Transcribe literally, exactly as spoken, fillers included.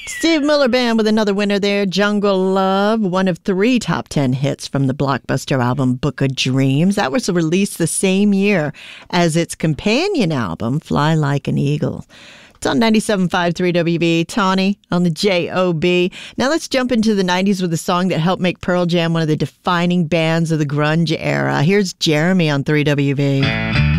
Steve Miller Band with another winner there, Jungle Love, one of three top ten hits from the blockbuster album Book of Dreams. That was released the same year as its companion album, Fly Like an Eagle. It's on ninety-seven point five three W B, Tawny on the J O B. Now let's jump into the nineties with a song that helped make Pearl Jam one of the defining bands of the grunge era. Here's Jeremy on three W B.